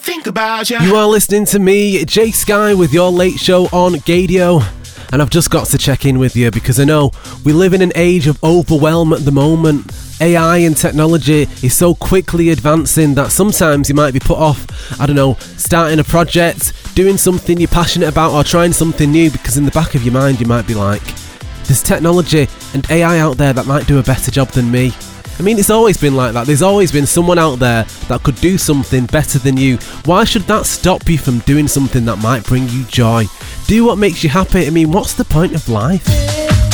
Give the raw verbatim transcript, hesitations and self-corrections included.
Think about you. You are listening to me, Jay Sky, with your late show on Gadio. And I've just got to check in with you because I know we live in an age of overwhelm at the moment. A I and technology is so quickly advancing that sometimes you might be put off, I don't know, starting a project, doing something you're passionate about or trying something new because in the back of your mind you might be like, there's technology and A I out there that might do a better job than me. I mean, it's always been like that. There's always been someone out there that could do something better than you. Why should that stop you from doing something that might bring you joy? Do what makes you happy. I mean, what's the point of life?